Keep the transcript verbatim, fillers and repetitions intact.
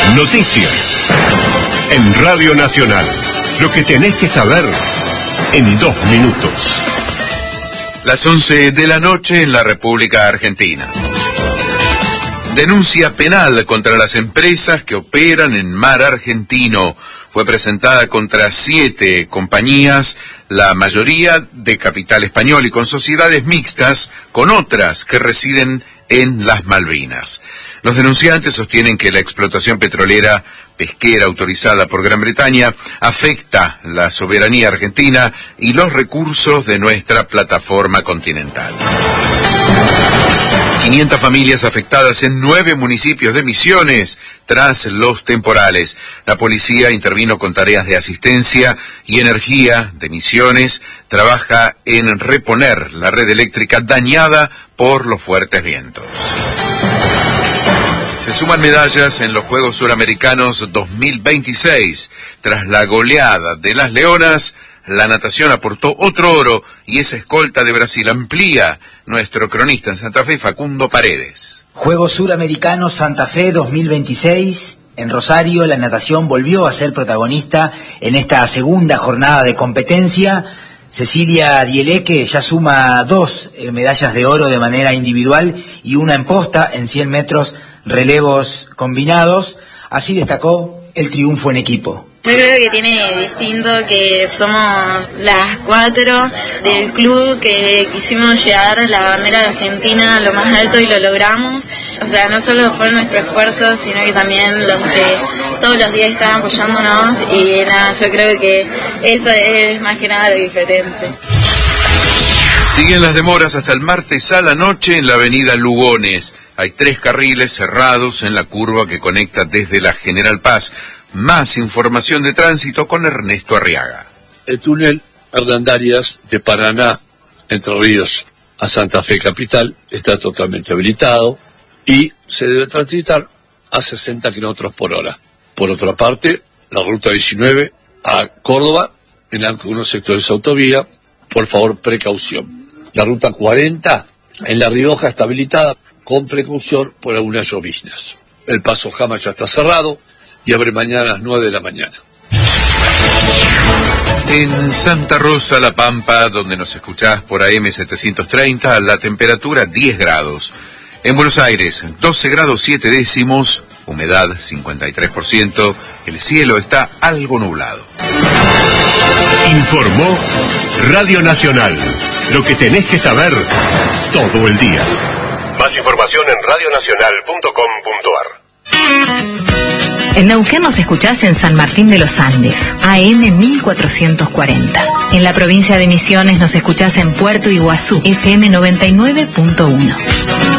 Noticias. En Radio Nacional. Lo que tenés que saber en dos minutos. Las once de la noche en la República Argentina. Denuncia penal contra las empresas que operan en mar argentino. Fue presentada contra siete compañías, la mayoría de capital español y con sociedades mixtas, con otras que residen en las Malvinas. Los denunciantes sostienen que la explotación petrolera pesquera autorizada por Gran Bretaña afecta la soberanía argentina y los recursos de nuestra plataforma continental. quinientas familias afectadas en nueve municipios de Misiones tras los temporales. La policía intervino con tareas de asistencia y energía de Misiones. Trabaja en reponer la red eléctrica dañada por los fuertes vientos. Se suman medallas en los Juegos Suramericanos dos mil veintiséis. Tras la goleada de las Leonas, la natación aportó otro oro y esa escolta de Brasil amplía nuestro cronista en Santa Fe, Facundo Paredes. Juegos Suramericanos Santa Fe dos mil veintiséis. En Rosario, la natación volvió a ser protagonista en esta segunda jornada de competencia. Cecilia Dieleque ya suma dos eh, medallas de oro de manera individual y una en posta en cien metros relevos combinados. Así destacó el triunfo en equipo. Yo creo que tiene distinto que somos las cuatro del club que quisimos llevar la bandera de Argentina a lo más alto y lo logramos. O sea, no solo fue nuestro esfuerzo, sino que también los que todos los días estaban apoyándonos y nada, yo creo que eso es más que nada lo diferente. Siguen las demoras hasta el martes a la noche en la avenida Lugones. Hay tres carriles cerrados en la curva que conecta desde la General Paz. Más información de tránsito con Ernesto Arriaga. El túnel Hernandarias de Paraná, Entre Ríos a Santa Fe Capital, está totalmente habilitado y se debe transitar a sesenta kilómetros por hora. Por otra parte, la ruta diecinueve a Córdoba, en algunos sectores de autovía, por favor, precaución. La ruta cuarenta en La Rioja está habilitada con precaución por algunas lloviznas. El paso Jama ya está cerrado y abre mañana a las nueve de la mañana. En Santa Rosa, La Pampa, donde nos escuchás por A M setecientos treinta, la temperatura diez grados. En Buenos Aires, doce grados siete décimos, humedad cincuenta y tres por ciento, el cielo está algo nublado. Informó Radio Nacional. Lo que tenés que saber todo el día. Más información en radio nacional punto com punto a r. En Neuquén nos escuchás en San Martín de los Andes, A M mil cuatrocientos cuarenta. En la provincia de Misiones nos escuchás en Puerto Iguazú, F M noventa y nueve punto uno.